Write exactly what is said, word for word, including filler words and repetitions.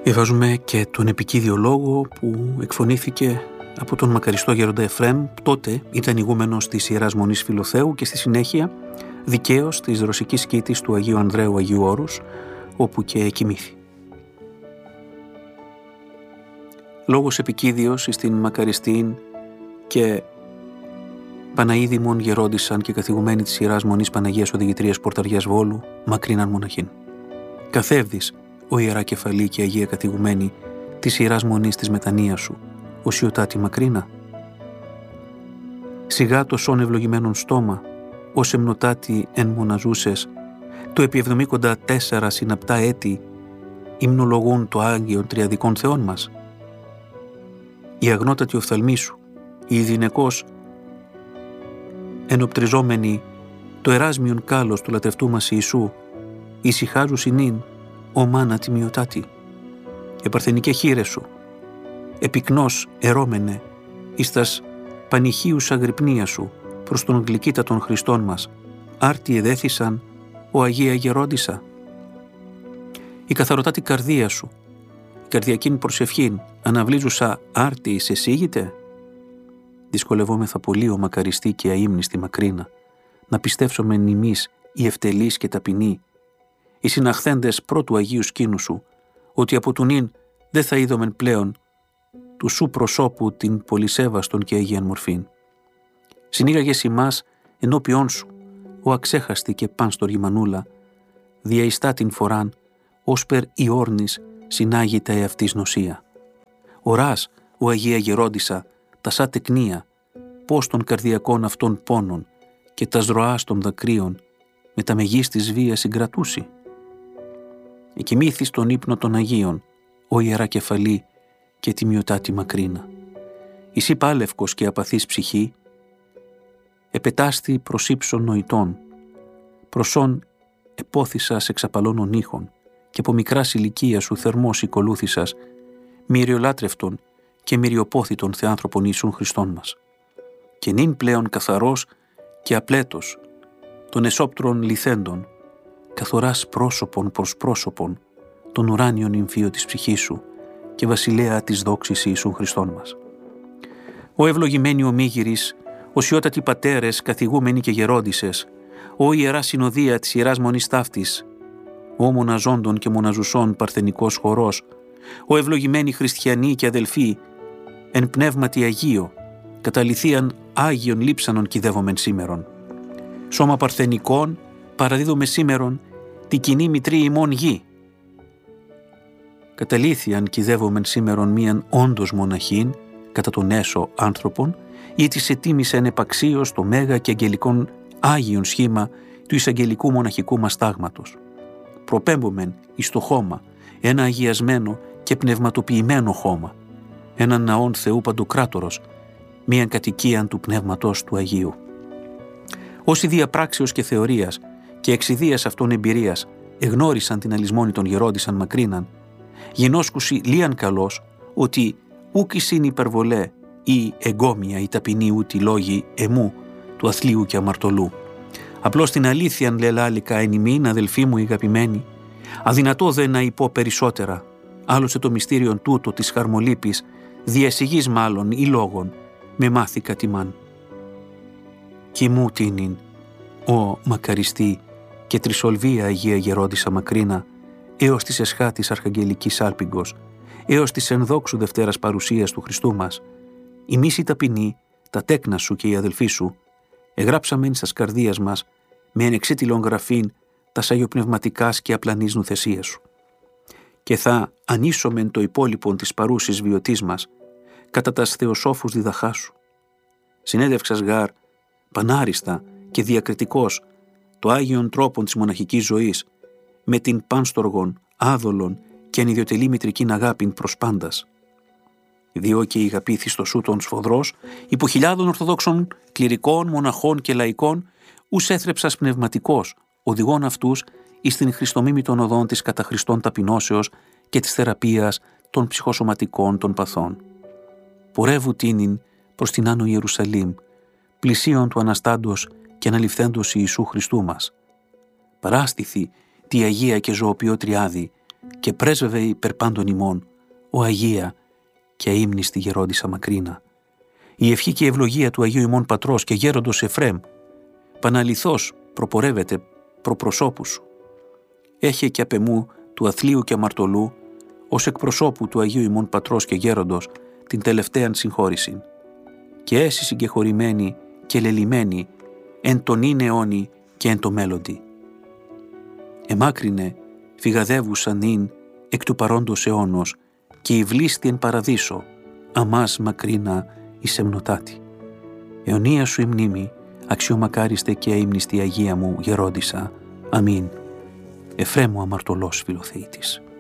Διαβάζουμε και τον επικίδιο λόγο που εκφωνήθηκε από τον μακαριστό γέροντα Εφραίμ, τότε ήταν ηγούμενος της Ιεράς Μονής Φιλοθέου και στη συνέχεια δικαίος της ρωσικής σκήτης του Αγίου Ανδρέου Αγίου Όρους, όπου και κοιμήθη. Λόγος επικίδιος εις την μακαριστήν και Παναίδημον γερόντισαν και καθηγουμένη της Ιεράς Μονής Παναγίας Οδηγητρίας Πορταριάς Βόλου, μακρύναν μοναχήν. Καθεύδεις, ο Ιερά Κεφαλή και Αγία Καθηγουμένη της Ιεράς Μονής της Μετανοίας σου, οσιωτάτη μακρίνα. Σιγά το σών ευλογημένον στόμα, ως εμνοτάτη εν μοναζούσες, το επί εβδομήκοντα τέσσερα συναπτά έτη υμνολογούν το Άγιον Τριαδικών Θεών μας. Η αγνότατη οφθαλμή σου, η ειδηνεκός ενοπτριζόμενη το εράσμιον κάλος του λατρευτού μας Ιησού, ησυχάζου συνήν, ο μάνα τιμιωτάτη. Επαρθενικέ χείρε σου, επικνός ερώμενε, εις τας πανηχίους αγρυπνία σου, προς τον γλυκύτατον Χριστόν μας, άρτη εδέθησαν, ο Αγία Γερόντισσα. Η καθαρωτάτη καρδία σου, η καρδιακήν προσευχήν, αναβλίζουσα άρτη σε σίγητε. Δυσκολευόμεθα πολύ ο μακαριστή και αείμνηστη μακρίνα, να πιστεύσομεν ημείς οι ευτελείς και ταπεινοί, οι συναχθέντες πρώτου Αγίου Σκήνου σου, ότι από του νυν δεν θα είδομεν πλέον του σου προσώπου την πολυσέβαστον και Αγίαν μορφήν. Συνήγαγες ημάς ενώπιόν σου, ο αξέχαστη και πάνστορ Μανούλα, διαιστά την φοράν, όσπερ η όρνης συνάγει τα εαυτής νοσία. Οράς, ο Αγία Γερόντισσα, τα σα τεκνία, πώς των καρδιακών αυτών πόνων και τα ροάς των δακρύων με τα μεγίστης βία συγκρατούσι. Εκοιμήθης τον ύπνο των Αγίων, ο Ιερά Κεφαλή και τιμιωτάτη μακρίνα. Εσύ πάλευκος και απαθής ψυχή, επετάστη προς ύψων νοητών, προσών επόθησας εξαπαλώνων ήχων και από μικράς ηλικία σου θερμός οικολούθησας, μυριολάτρευτον και μυριοπόθητον θεάνθρωπον Ιησούν Χριστόν μας. Και νυν πλέον καθαρός και απλέτος των εσώπτρων λιθέντων, καθοράς πρόσωπον προς πρόσωπον τον ουράνιον υμφίο της ψυχής σου και βασιλέα της δόξης Ιησούν Χριστόν μας. Ο ευλογημένοι ομίγυρης, οσιότατοι πατέρες, καθηγούμενοι και γερόντισσες, ο Ιερά Συνοδεία της Ιεράς Μονής Ταύτης, ο μοναζόντων και μοναζουσών παρθενικός χορός, ο ευλογημένοι χριστιανοί και αδελφοί, εν πνεύματι Αγίο, καταληθείαν Άγιον λείψανον κηδεύομεν σήμερον. Σώμα παρθενικών παραδίδομαι σήμερον τη κοινή μητρή ημών γη. Καταλήθειαν κηδεύομεν σήμερον μίαν όντως μοναχήν, κατά τον έσω άνθρωπον, ή της ετίμησεν επαξίως το μέγα και αγγελικών Άγιον σχήμα του εισαγγελικού μοναχικού μας τάγματος. Προπέμπομεν εις το χώμα, ένα αγιασμένο και πνευματοποιημένο χώμα, έναν ναόν Θεού Παντοκράτορος, μίαν κατοικίαν του πνεύματος του Αγίου. Όσοι διαπράξεως και θεωρίας και εξιδίας αυτών εμπειρίας εγνώρισαν την αλυσμόνη των γερόντισσαν μακρύναν, γενόσκουσι λίαν καλός ότι ούκ εισήν υπερβολέ ή εγκόμια ή ταπεινή ούτι λόγοι εμού του αθλίου και αμαρτωλού. Απλώς την αλήθειαν λελάλικα εν ημίν, αδελφοί μου αγαπημένοι, αδυνατό δε να υπώ περισσότερα, άλλωστε το μυστήριον τούτο της χαρμολύπης, διασυγής μάλλον ή λόγων, με μάθηκα τιμάν. Κι μου τίνην, ο μακαριστή και τρισολβία Αγία Γερόντισσα μακρίνα, έως της εσχάτης αρχαγγελικής άλπιγγος, έως της ενδόξου Δευτέρας παρουσίας του Χριστού μας, ημείς οι ταπεινοί, τα τέκνα σου και οι αδελφοί σου, εγράψαμεν στας καρδίας μας με ενεξίτηλον γραφήν τα αγιοπνευματικάς και απλανής νουθεσίας σου. Και θα ανίσομεν το υπόλοιπον της παρούσης βιωτής μας κατά τας θεοσόφους διδαχάς σου. Συνέδευξας γάρ πανάριστα και διακριτικός το Άγιον τρόπον της μοναχικής ζωής με την πάνστοργον, άδολον και ανιδιοτελή μητρικήν αγάπην προς πάντας. Διό και η αγαπήθιστο σου των σφοδρός, υπό χιλιάδων ορθοδόξων, κληρικών, μοναχών και λαϊκών, ους έθρεψας πνευματικός, οδηγών αυτούς εις την χριστομίμη των οδών της κατά Χριστόν ταπεινώσεως και της θεραπείας των ψυχοσωματικών των παθών. Πορεύου τίνην προς την Άνω Ιερουσαλήμ, πλησίον του Αναστάντος και αναληφθέντος Ιησού Χριστού μας. Παράστηθη τη Αγία και ζωοποιό Τριάδη, και πρέσβευε υπερ πάντων ημών, ο Αγία και αείμνηστη γερόντισσα μακρίνα. Η ευχή και η ευλογία του Αγίου ημών Πατρός και γέροντος Εφραίμ, παναληθώς προπορεύεται προπροσώπου σου. Έχε και απ' εμού του αθλίου και αμαρτωλού, ως εκπροσώπου του Αγίου ημών Πατρός και γέροντος, την τελευταίαν συγχώρησιν. Και έσυ συγκεχωρημένη και λελειμμένη εν τον είναι αιώνι και εν το μέλλοντι. Εμάκρινε φυγαδεύουσαν ειν εκ του παρόντος αιώνος και η βλήστη εν παραδείσο, αμάς μακρίνα εις εμνοτάτη. Αιωνία σου η μνήμη, αξιομακάριστε και αείμνηστη Αγία μου γερόντισσα. Αμήν. Εφραίμ ο αμαρτωλός φιλοθεήτης.